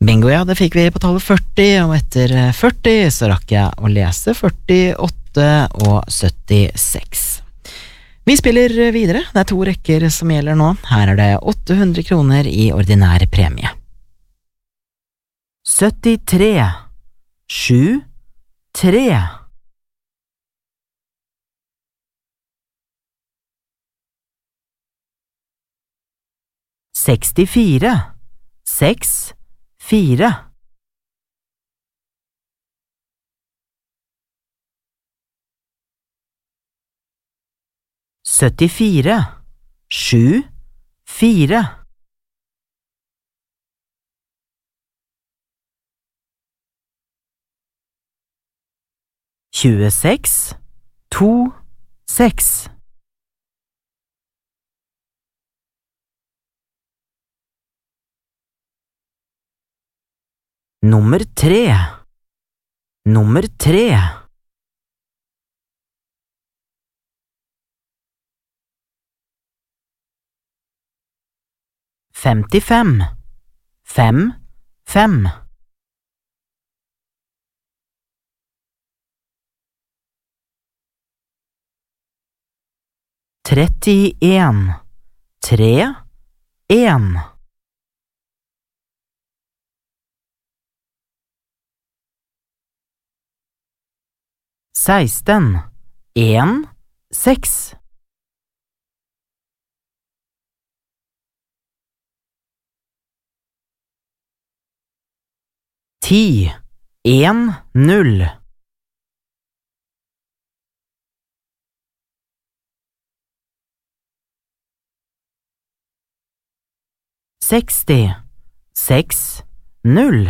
Bingo, ja, det fikk vi på tallet 40, og etter 40 så rakk jeg å lese 48 og 76. Vi spiller videre, det er 2 rekker som gjelder nå. Her er det 800 kroner i ordinær premie. 73, 7, 3. 64, 6, 4. 74, 7, 4. 26, 2, 6. 3, 3. 55, 5, 5. 31, 3, 1. 16, 1, 6. 10, 1, 0. 60, 6, 0.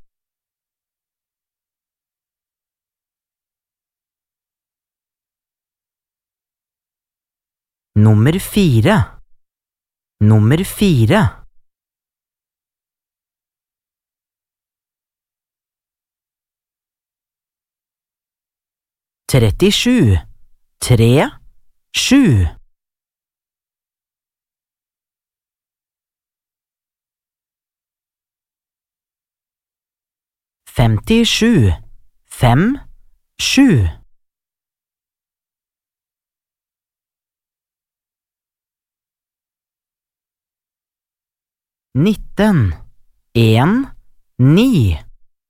4, 4. 37, 3, 7. 57, 5, 7. 19, 1, 9.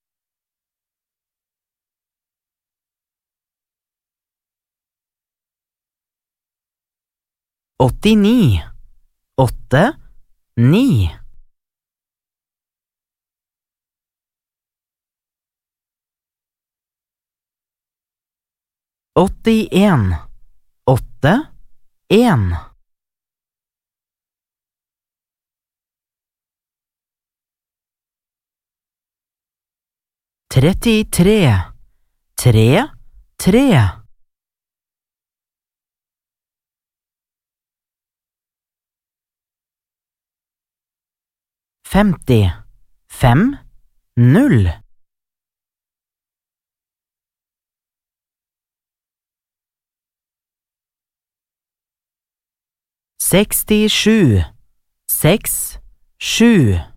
89, 8, 9. 81, 8, 1. 33, 3, 3. 50, 5, 0. 67, 6, 7.